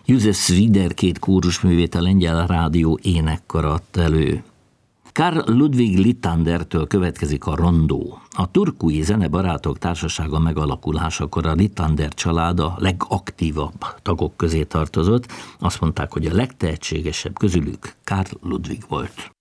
Juses Svider két kórusművét a Lengyel Rádió énekkara adta elő. Karl Ludwig Littandertől következik a rondó. A turkui zenebarátok társasága megalakulásakor a Littander család a legaktívabb tagok közé tartozott. Azt mondták, hogy a legtehetségesebb közülük Karl Ludwig volt.